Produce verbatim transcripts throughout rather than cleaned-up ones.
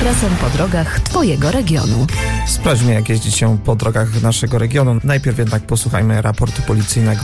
Ekspresem po drogach Twojego regionu. Sprawdźmy, jak jeździ się po drogach naszego regionu. Najpierw jednak posłuchajmy raportu policyjnego.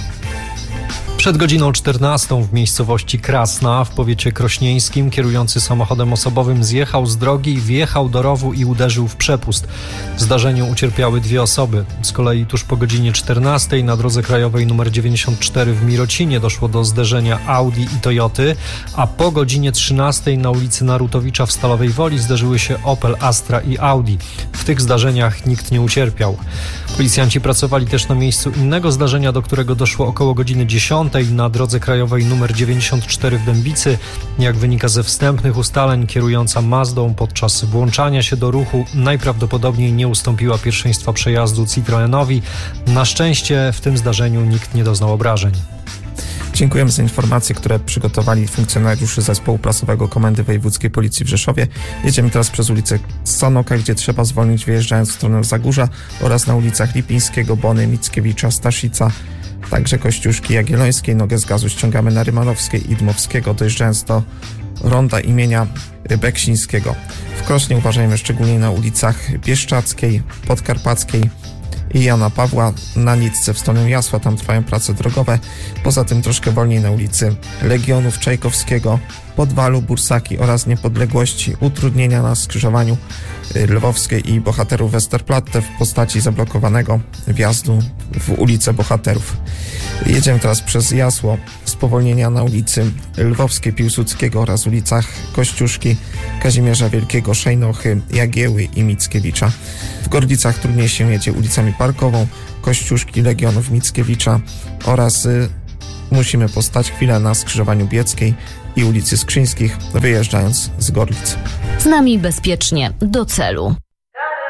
Przed godziną czternastą w miejscowości Krasna w powiecie krośnieńskim kierujący samochodem osobowym zjechał z drogi, wjechał do rowu i uderzył w przepust. W zdarzeniu ucierpiały dwie osoby. Z kolei tuż po godzinie czternastej na drodze krajowej nr dziewięćdziesiąt cztery w Mirocinie doszło do zderzenia Audi i Toyoty, a po godzinie trzynastej na ulicy Narutowicza w Stalowej Woli zderzyły się Opel Astra i Audi. W tych zdarzeniach nikt nie ucierpiał. Policjanci pracowali też na miejscu innego zdarzenia, do którego doszło około godziny dziesiątej na drodze krajowej nr dziewięćdziesiąt cztery w Dębicy. Jak wynika ze wstępnych ustaleń, kierująca Mazdą podczas włączania się do ruchu najprawdopodobniej nie ustąpiła pierwszeństwa przejazdu Citroenowi. Na szczęście w tym zdarzeniu nikt nie doznał obrażeń. Dziękujemy za informacje, które przygotowali funkcjonariusze Zespołu Prasowego Komendy Wojewódzkiej Policji w Rzeszowie. Jedziemy teraz przez ulicę Sanoka, gdzie trzeba zwolnić wyjeżdżając w stronę Zagórza, oraz na ulicach Lipińskiego, Bony, Mickiewicza, Staszica, także Kościuszki Jagiellońskiej. Nogę z gazu ściągamy na Rymanowskiej i Dmowskiego, dojeżdżając do ronda imienia Beksińskiego. W Krośnie uważajmy szczególnie na ulicach Bieszczackiej, Podkarpackiej i Jana Pawła. Na Nitce w stronę Jasła, tam trwają prace drogowe. Poza tym troszkę wolniej na ulicy Legionów Czajkowskiego, Podwalu, Bursaki oraz Niepodległości. Utrudnienia na skrzyżowaniu Lwowskiej i Bohaterów Westerplatte w postaci zablokowanego wjazdu w ulicę Bohaterów. Jedziemy teraz przez Jasło. Spowolnienia na ulicy Lwowskiej, Piłsudskiego oraz ulicach Kościuszki, Kazimierza Wielkiego, Szejnochy, Jagieły i Mickiewicza. W Gorlicach trudniej się jedzie ulicami Parkową, Kościuszki, Legionów, Mickiewicza oraz y, musimy postać chwilę na skrzyżowaniu Bieckiej i ulicy Skrzyńskich, wyjeżdżając z Gorlic. Z nami bezpiecznie do celu.